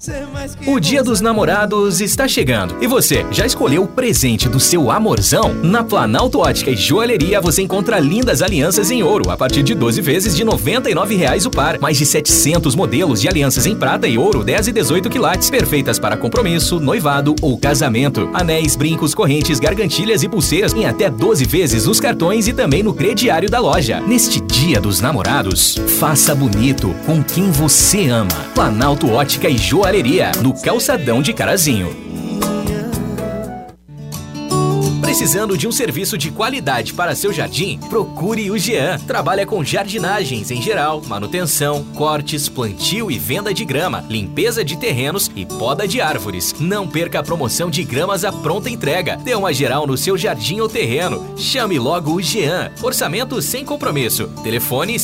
O Dia dos Namorados está chegando. E você, já escolheu o presente do seu amorzão? Na Planalto Ótica e Joalheria você encontra lindas alianças em ouro a partir de 12 vezes de R$ 99,00 o par. Mais de 700 modelos de alianças em prata e ouro 10 e 18 quilates, perfeitas para compromisso, noivado ou casamento. Anéis, brincos, correntes, gargantilhas e pulseiras em até 12 vezes nos cartões e também no crediário da loja. Neste Dia dos Namorados, faça bonito com quem você ama. Planalto Ótica e Joalheria, no Calçadão de Carazinho. Precisando de um serviço de qualidade para seu jardim? Procure o Jean. Trabalha com jardinagens em geral, manutenção, cortes, plantio e venda de grama, limpeza de terrenos e poda de árvores. Não perca a promoção de gramas à pronta entrega. Dê uma geral no seu jardim ou terreno. Chame logo o Jean. Orçamento sem compromisso. Telefone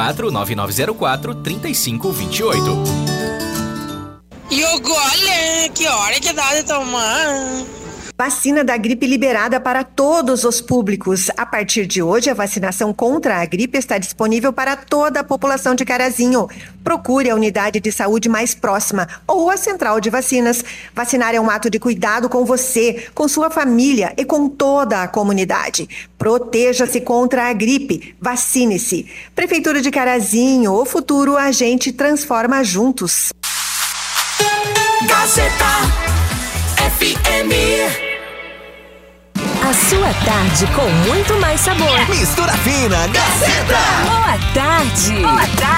54-9904-3528. E o gole, que hora que dá de tomar? Vacina da gripe liberada para todos os públicos. A partir de hoje, a vacinação contra a gripe está disponível para toda a população de Carazinho. Procure a unidade de saúde mais próxima ou a central de vacinas. Vacinar é um ato de cuidado com você, com sua família e com toda a comunidade. Proteja-se contra a gripe. Vacine-se. Prefeitura de Carazinho, o futuro a gente transforma juntos. Gazeta FM. A sua tarde com muito mais sabor. Mistura fina, Gazeta. Boa tarde. Boa tarde.